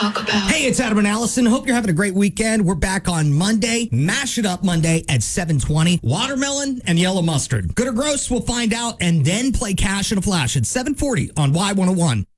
talk about? Hey, it's Adam and Allison. Hope you're having a great weekend. We're back on Monday. Mash It Up Monday at 7:20. Watermelon and yellow mustard. Good or gross? We'll find out and then play Cash in a Flash at 7:40 on Y101.